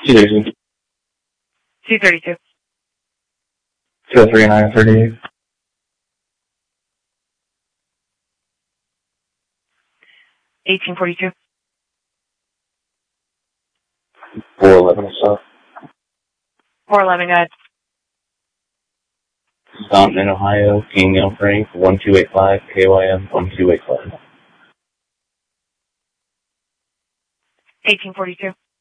232. 232. 23938. 1842. 411 or so. 411, go ahead. Staunton, Ohio, King Frank, 1285, KYM 1285. 1842.